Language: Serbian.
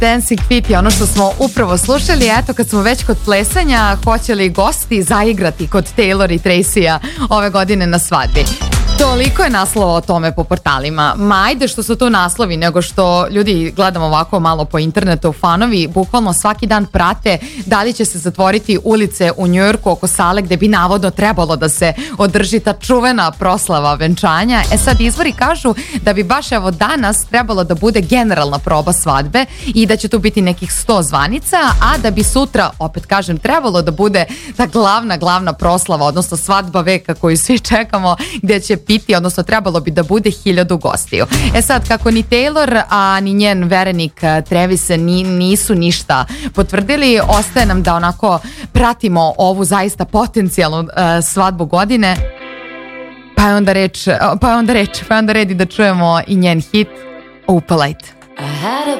Dancing Feet je ono što smo upravo slušali. Eto, kad smo već kod plesanja, hoće li gosti zaigrati kod Taylor i Tracy-a ove godine na svadbi? Toliko je naslova o tome po portalima. Ma ajde što su to naslovi, nego što ljudi gledamo ovako malo po internetu, fanovi bukvalno svaki dan prate da li će se zatvoriti ulice u Njujorku oko sale gde bi navodno trebalo da se održi ta čuvena proslava venčanja. Sad izvori kažu da bi baš evo danas trebalo da bude generalna proba svadbe i da će tu biti nekih 100 zvanica, a da bi sutra, opet kažem, trebalo da bude ta glavna proslava, odnosno svadba veka koju svi čekamo, gde će biti, odnosno trebalo bi da bude 1000 gostiju. Sad, kako ni Taylor, a ni njen verenik Travis nisu ništa potvrdili, ostaje nam da onako pratimo ovu zaista potencijalnu svadbu godine. Pa je onda red i da čujemo i njen hit Opalite. I had a